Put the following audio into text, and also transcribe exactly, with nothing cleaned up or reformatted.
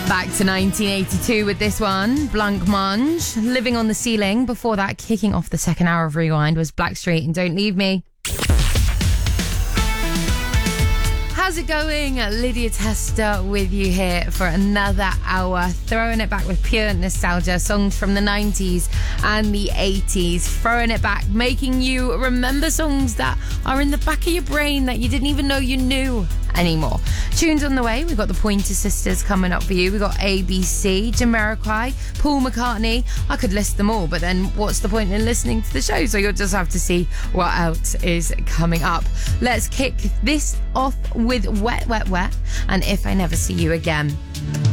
Back to nineteen eighty-two with this one, Blancmange, Living on the Ceiling. Before that, kicking off the second hour of Rewind was Blackstreet and Don't Leave Me. How's it going? Lydia Tester with you here for another hour, throwing it back with pure nostalgia, songs from the nineties and the eighties, throwing it back, making you remember songs that are in the back of your brain that you didn't even know you knew anymore. Tunes on the way. We've got the Pointer Sisters coming up for you. We've got A B C, Jamiroquai, Paul McCartney. I could list them all, but then what's the point in listening to the show? So you'll just have to see what else is coming up. Let's kick this off with Wet, Wet, Wet and If I Never See You Again.